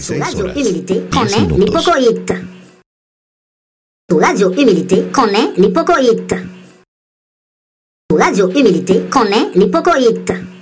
Su Radio Humilité connaît l'hypocoïte. Su Radio Humilité connaît l'hypocoïte. Su Radio Humilité connaît l'hypocoïte.